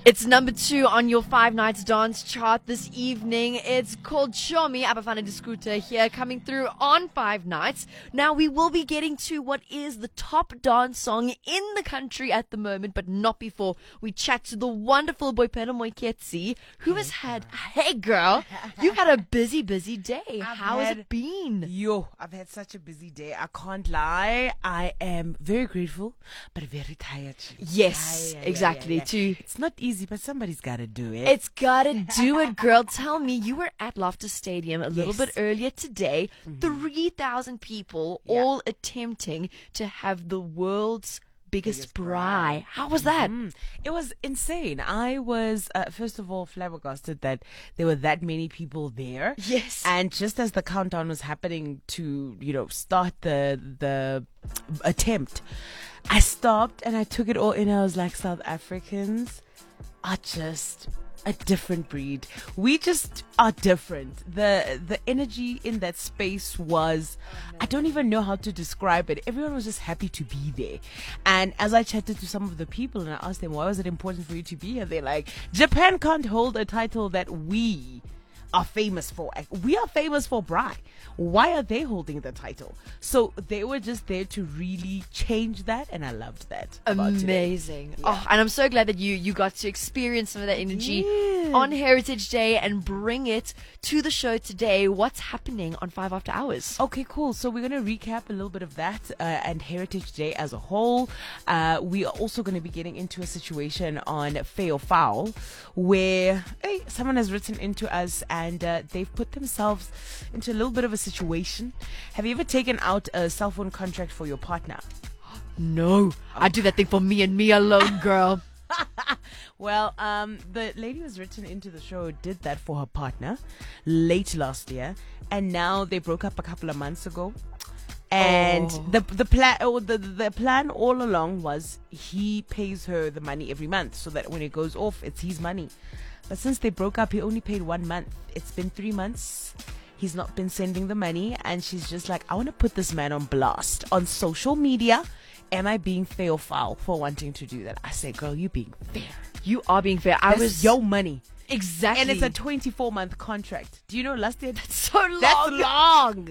It's number 2 on your 5 Nights dance chart this evening. It's called Show Me, Abafana Discuta here, coming through on 5 Nights. Now, we will be getting to what is the top dance song in the country at the moment, but not before we chat to the wonderful Boipelo Moiketsi, who has had, hey girl, you've had a busy day. How has it been? I've had such a busy day. I can't lie. I am very grateful, but very tired. Yes, exactly. It's not easy, but somebody's got to do it. It's gotta do it, girl. Tell me, you were at Loftus Stadium a little bit earlier today. 3,000 people all attempting to have the world's biggest braai. How was that? It was insane. I was, first of all, flabbergasted that there were that many people there. Yes. And just as the countdown was happening to, start the attempt, I stopped and I took it all in. I was like, South Africans are just a different breed. We just are different. The energy in that space was, I don't even know how to describe it. Everyone was just happy to be there. And as I chatted to some of the people and I asked them, why was it important for you to be here? They're like, Japan can't hold a title that we are famous for. We are famous for braai. Why are they holding the title? So they were just there to really change that, and I loved that. Amazing. Oh, and I'm so glad that you got to experience some of that energy on Heritage Day and bring it to the show today. What's happening on 5 After Hours? Okay, cool. So we're going to recap a little bit of that and Heritage Day as a whole. We are also going to be getting into a situation on Fair or Foul where someone has written into us and they've put themselves into a little bit of a situation. Have you ever taken out a cell phone contract for your partner? No, I do that thing for me and me alone, girl. Well, the lady who's written into the show did that for her partner late last year, and now they broke up a couple of months ago. And the plan all along was he pays her the money every month so that when it goes off, it's his money. But since they broke up, he only paid 1 month. It's been 3 months. He's not been sending the money, and she's just like, I want to put this man on blast on social media. Am I being fair or foul for wanting to do that? I say, girl, you being fair. You are being fair. That's your money. Exactly. And it's a 24-month contract. Do you know last year? That's so long. That's long.